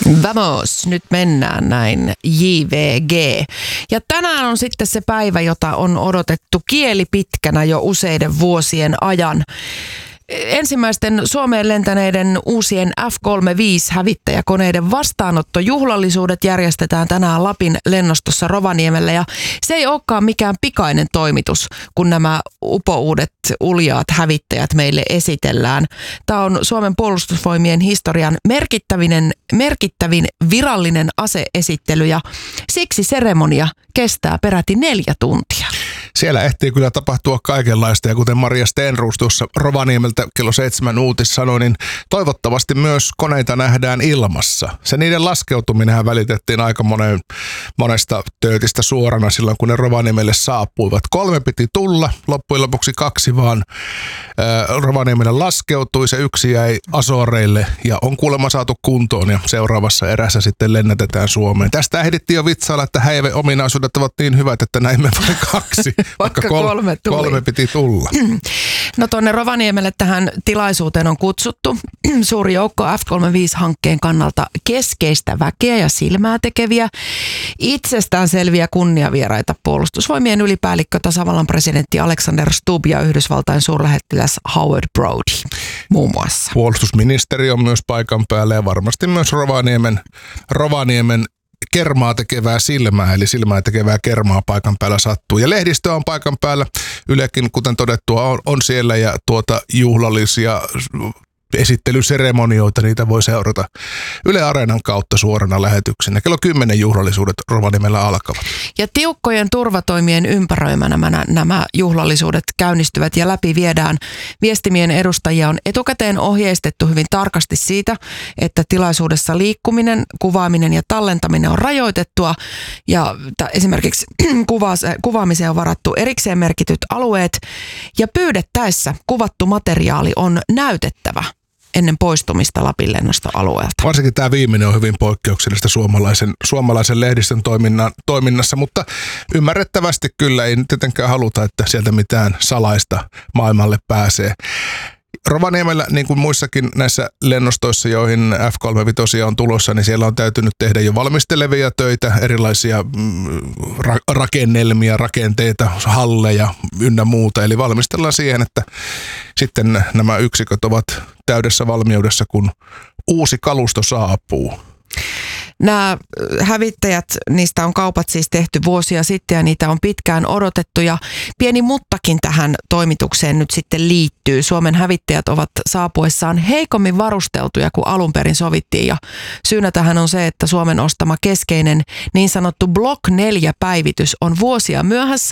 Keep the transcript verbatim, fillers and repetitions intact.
Vamos, nyt mennään näin J V G. Ja tänään on sitten se päivä, jota on odotettu kieli pitkänä jo useiden vuosien ajan. Ensimmäisten Suomeen lentäneiden uusien F kolmekymmentäviisi hävittäjäkoneiden vastaanottojuhlallisuudet järjestetään tänään Lapin lennostossa Rovaniemellä. Ja se ei olekaan mikään pikainen toimitus, kun nämä upouudet uljaat hävittäjät meille esitellään. Tämä on Suomen puolustusvoimien historian merkittävin, merkittävin virallinen aseesittely ja siksi seremonia kestää peräti neljä tuntia. Siellä ehtii kyllä tapahtua kaikenlaista ja kuten Maria Stenroos tuossa Rovaniemeltä kello seitsemän uutis sanoi, niin toivottavasti myös koneita nähdään ilmassa. Se niiden laskeutuminenhän välitettiin aika monen, monesta töötistä suorana silloin, kun ne Rovaniemelle saapuivat. Kolme piti tulla, loppujen lopuksi kaksi vaan äh, Rovaniemelle laskeutui, se yksi jäi Azoreille ja on kuulemma saatu kuntoon ja seuraavassa erässä sitten lennätetään Suomeen. Tästä ehdittiin jo vitsailla, että häive ominaisuudet ovat niin hyvät, että näimme vain kaksi. Vaikka kolme tuli. Kolme piti tulla. No tuonne Rovaniemelle tähän tilaisuuteen on kutsuttu suuri joukko F kolmekymmentäviisi-hankkeen kannalta keskeistä väkeä ja silmää tekeviä, itsestäänselviä kunniavieraita puolustusvoimien ylipäällikkö tasavallan presidentti Alexander Stubb ja Yhdysvaltain suurlähettiläs Howard Brody muun muassa. Puolustusministeri on myös paikan päällä ja varmasti myös Rovaniemen, Rovaniemen kermaa tekevää silmää, eli silmää tekevää kermaa paikan päällä sattuu. Ja lehdistö on paikan päällä. Ylekin, kuten todettua, on, on siellä ja tuota juhlallisia esittelyseremonioita, niitä voi seurata Yle Areenan kautta suorana lähetyksenä. Kello kymmenen juhlallisuudet Rovaniemellä alkavat. Ja tiukkojen turvatoimien ympäröimänä nämä, nämä juhlallisuudet käynnistyvät ja läpi viedään. Viestimien edustajia on etukäteen ohjeistettu hyvin tarkasti siitä, että tilaisuudessa liikkuminen, kuvaaminen ja tallentaminen on rajoitettua ja t- esimerkiksi kuvaamiseen on varattu erikseen merkityt alueet ja pyydettäessä kuvattu materiaali on näytettävä ennen poistumista Lapin lennostoalueelta. Varsinkin tämä viimeinen on hyvin poikkeuksellista suomalaisen, suomalaisen lehdistön toiminnan, toiminnassa, mutta ymmärrettävästi kyllä ei tietenkään haluta, että sieltä mitään salaista maailmalle pääsee. Rovaniemellä, niin kuin muissakin näissä lennostoissa, joihin F kolmekymmentäviisi on tulossa, niin siellä on täytynyt tehdä jo valmistelevia töitä, erilaisia ra- rakennelmia, rakenteita, halleja ynnä muuta. Eli valmistellaan siihen, että sitten nämä yksiköt ovat täydessä valmiudessa, kun uusi kalusto saapuu. Nämä hävittäjät, niistä on kaupat siis tehty vuosia sitten ja niitä on pitkään odotettu ja pieni muttakin tähän toimitukseen nyt sitten liittyy. Suomen hävittäjät ovat saapuessaan heikommin varusteltuja kuin alun perin sovittiin ja syynä tähän on se, että Suomen ostama keskeinen niin sanottu Block neljä päivitys on vuosia myöhässä